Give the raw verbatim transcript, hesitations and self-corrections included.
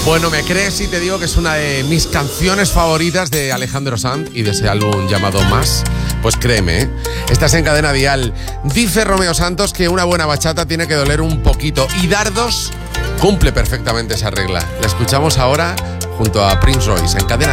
Bueno, ¿me crees si te digo que es una de mis canciones favoritas de Alejandro Sanz y de ese álbum llamado Más? Pues créeme, ¿eh? Estás en Cadena Dial. Dice Romeo Santos que una buena bachata tiene que doler un poquito y Dardos cumple perfectamente esa regla. La escuchamos ahora junto a Prince Royce en Cadena